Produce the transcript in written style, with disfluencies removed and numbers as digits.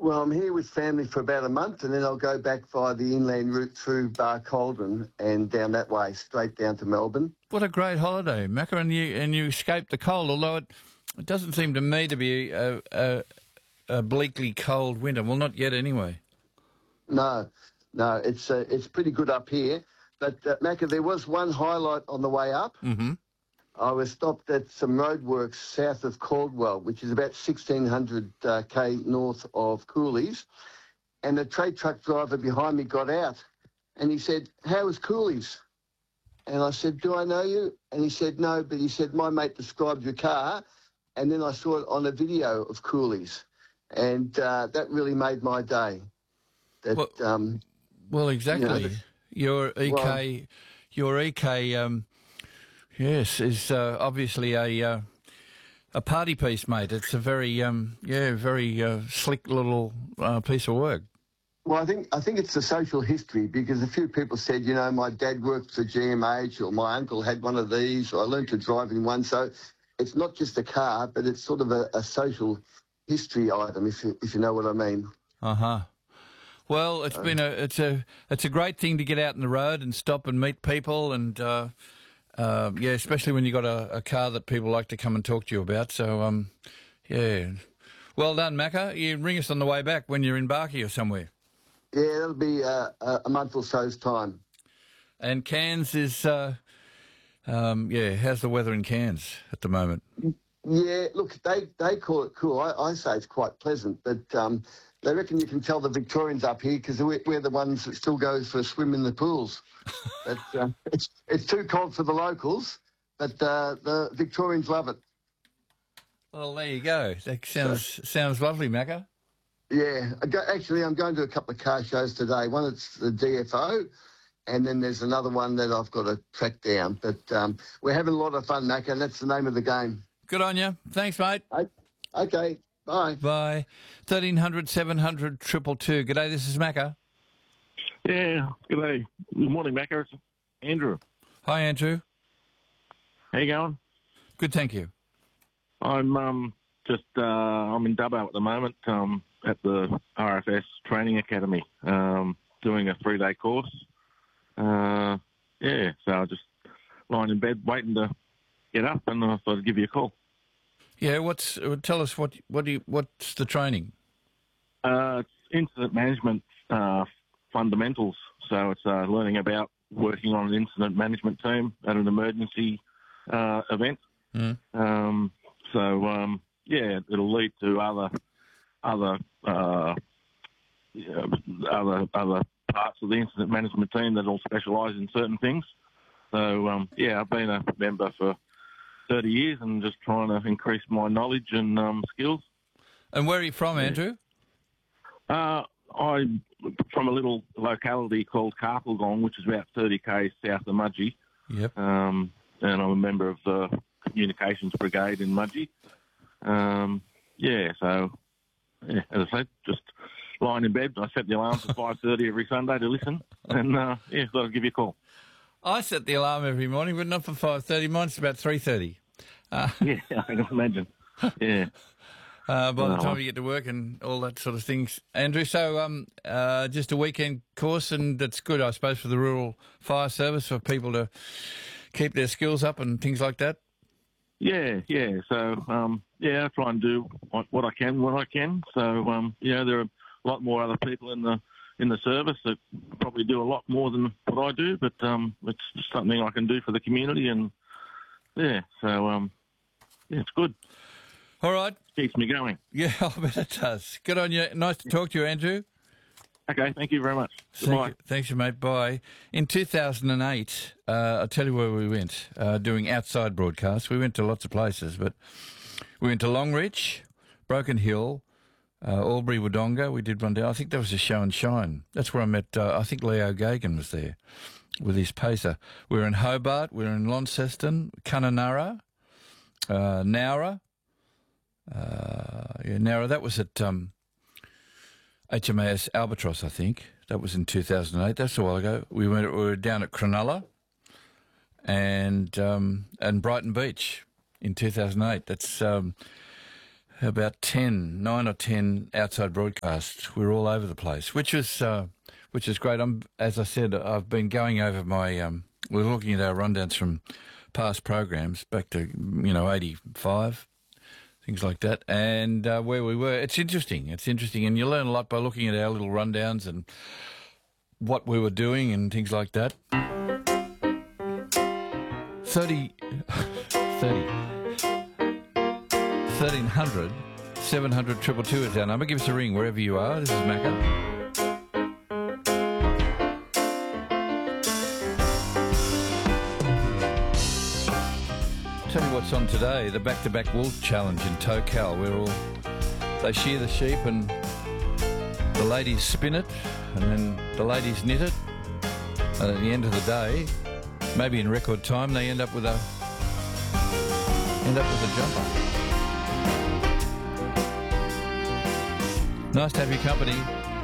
Well, I'm here with family for about a month, and then I'll go back via the inland route through Barcaldine and down that way, straight down to Melbourne. What a great holiday, Macca, and you escaped the cold, although it doesn't seem to me to be a bleakly cold winter. Well, not yet anyway. No, it's pretty good up here. But, Macca, there was one highlight on the way up. Mm-hmm. I was stopped at some roadworks south of Caldwell, which is about 1,600 k north of Coolies, and the trade truck driver behind me got out, and he said, "How is Coolies?" And I said, "Do I know you?" And he said, "No," but he said, "My mate described your car," and then I saw it on a video of Coolies, and that really made my day. That, well, exactly. Your EK. Yes, is obviously a party piece, mate. It's a very very slick little piece of work. Well, I think it's the social history, because a few people said, my dad worked for GMH, or my uncle had one of these, or I learned to drive in one. So it's not just a car, but it's sort of a social history item, if you know what I mean. Well, it's a great thing to get out on the road and stop and meet people and. Especially when you've got a car that people like to come and talk to you about. So, well done, Macca. You ring us on the way back when you're in Barkey or somewhere. Yeah, that'll be a month or so's time. And Cairns is, how's the weather in Cairns at the moment? Yeah, look, they call it cool. I say it's quite pleasant, but they reckon you can tell the Victorians up here because we're the ones that still goes for a swim in the pools. But, it's too cold for the locals, but the Victorians love it. Well, there you go. That sounds lovely, Macca. Yeah, actually, I'm going to a couple of car shows today. One, it's the DFO, and then there's another one that I've got to track down. But we're having a lot of fun, Macca, and that's the name of the game. Good on you. Thanks, mate. Okay, bye. Bye. 1300 700 222. G'day, this is Macca. Yeah, g'day. Good morning, Macca. It's Andrew. Hi, Andrew. How you going? Good, thank you. I'm I'm in Dubbo at the moment at the RFS Training Academy doing a 3-day course. So I just lying in bed waiting to get up, and I thought I'd give you a call. Yeah, tell us what's the training? It's incident management fundamentals. So it's learning about working on an incident management team at an emergency event. It'll lead to other parts of the incident management team that will specialise in certain things. So I've been a member for 30 years and just trying to increase my knowledge and skills. And where are you from, Andrew? I'm from a little locality called Carpelgong, which is about 30 k's south of Mudgee. Yep. And I'm a member of the Communications Brigade in Mudgee. As I said, just lying in bed. I set the alarm for 5:30 every Sunday to listen, and thought I'd give you a call. I set the alarm every morning, but not for 5:30. Mine's about 3:30. I can imagine. Yeah. By the time you get to work and all that sort of things. Andrew, so just a weekend course, and that's good, I suppose, for the Rural Fire Service, for people to keep their skills up and things like that? Yeah. So, I try and do what I can when I can. So, there are a lot more other people in the service that probably do a lot more than what I do, but it's just something I can do for the community, and it's good. All right. Keeps me going. Yeah, I bet it does. Good on you. Nice to talk to you, Andrew. Okay, thank you very much. Goodbye. Thanks, mate. Bye. In 2008, I'll tell you where we went, doing outside broadcasts. We went to lots of places, but we went to Longreach, Broken Hill, Albury Wodonga. We did one day. I think that was a show and shine. That's where I met, I think Leo Gagan was there with his pacer. We were in Hobart. We were in Launceston, Kununurra, Nowra. Nowra. That was at HMAS Albatross, I think. That was in 2008. That's a while ago. We were down at Cronulla and Brighton Beach in 2008. That's about 9 or 10 outside broadcasts. We were all over the place, which is great. As I said, I've been going over my. We're looking at our rundowns from past programs back to 85, things like that, and where we were. It's interesting, and you learn a lot by looking at our little rundowns and what we were doing and things like that. 1300 700 222 is our number. Give us a ring wherever you are. This is Macca. Tell you what's on today, the back-to-back wool challenge in Tocal. They shear the sheep and the ladies spin it and then the ladies knit it. And at the end of the day, maybe in record time, they end up with a jumper. Nice to have your company.